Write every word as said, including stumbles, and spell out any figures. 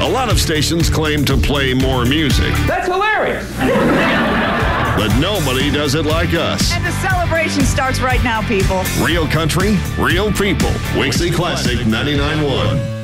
A lot of stations claim to play more music. That's hilarious. But nobody does it like us. And the celebration starts right now, people. Real country, real people. Wixie Classic ninety-nine point one.